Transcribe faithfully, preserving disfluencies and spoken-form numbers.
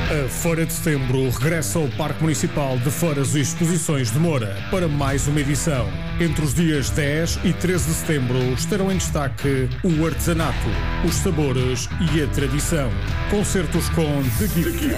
A Feira de Setembro regressa ao Parque Municipal de Feiras e Exposições de Moura para mais uma edição. Entre os dias dez e treze de setembro estarão em destaque o artesanato, os sabores e a tradição. Concertos com The Gift,